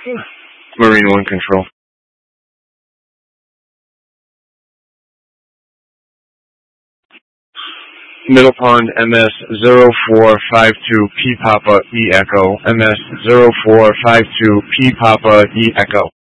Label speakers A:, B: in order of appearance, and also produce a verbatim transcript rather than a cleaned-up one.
A: Marine One Control. Middle Pond, M S zero four five two P Papa E Echo, M S zero four five two P Papa E Echo.